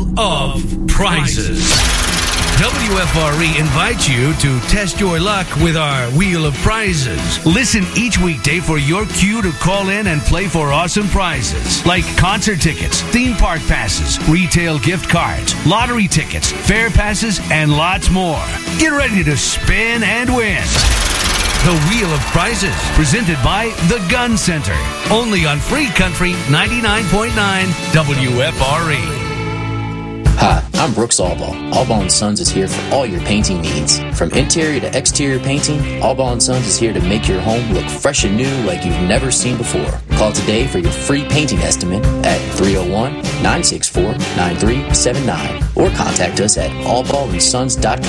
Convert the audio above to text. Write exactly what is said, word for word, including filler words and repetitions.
Wheel of Prizes. W F R E invites you to test your luck with our Wheel of Prizes. Listen each weekday for your cue to call in and play for awesome prizes like concert tickets, theme park passes, retail gift cards, lottery tickets, fair passes, and lots more. Get ready to spin and win. The Wheel of Prizes, presented by The Gun Center. Only on Free Country ninety-nine point nine W F R E. Hi, I'm Brooks Allball. Allball and Sons is here for all your painting needs. From interior to exterior painting, Allball and Sons is here to make your home look fresh and new like you've never seen before. Call today for your free painting estimate at three oh one, nine six four, nine three seven nine or contact us at allball and sons dot com.